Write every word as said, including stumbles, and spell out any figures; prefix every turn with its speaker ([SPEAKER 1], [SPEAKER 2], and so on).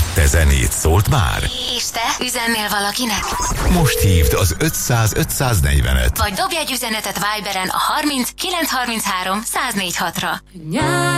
[SPEAKER 1] Te zenét szólt már?
[SPEAKER 2] És te üzennél valakinek?
[SPEAKER 1] Most hívd az ötszáz ötszáznegyvenet.
[SPEAKER 2] Vagy dobj egy üzenetet Viberen a harminc kilencszázharminchárom száznégy hatra.